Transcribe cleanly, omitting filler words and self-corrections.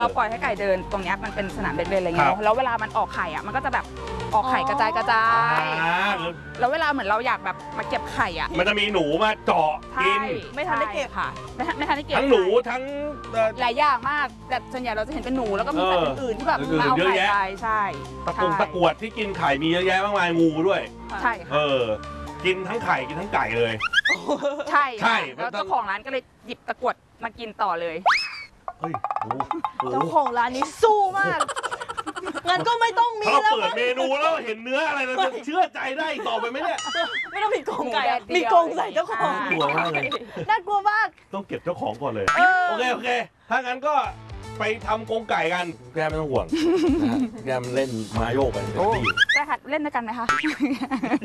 เราปล่อยให้ไก่เดินตรงนี้มันเป็นสนามเด็กเล่นอะไรเงี้ยแล้วเวลามันออกไข่อ่ะมันก็จะแบบออกไข่กระจายแล้วเวลาเหมือนเราอยากแบบมาเก็บไข่อ่ะมันจะมีหนูมาเจาะกินไม่ทันได้เก็บค่ะไม่ทันได้เก็บทั้งหนูทั้งหลายอย่างมากแต่ส่วนใหญ่เราจะเห็นเป็นหนูแล้วก็มีสัตว์อื่นๆที่แบบมาเอาไข่ไปใช่ตะกรวดที่กินไข่มีเยอะแยะมากมายงูด้วยใช่กินทั้งไข่กินทั้งไก่เลยใช่แล้วเจ้าของร้านก็เลยหยิบตะกรวดมากินต่อเลยเจ้าของร้านนี้สู้มากงั้นก็ไม่ต้องมีแล้วเปิดเมนูแล้วเห็นเนื้ออะไรเราจะเชื่อใจได้ต่อไปไหมเนี่ยไม่ต้องมีกรงไก่มีกรงใส่เจ้าของกลัวมากเลยน่ากลัวมากต้องเก็บเจ้าของก่อนเลยโอเคถ้างั้นก็ไปทำกรงไก่กันแกไม่ต้องห่วงแกมันเล่นมาโยกกันเต็มที่ได้ค่ะเล่นด้วยกันไหมคะ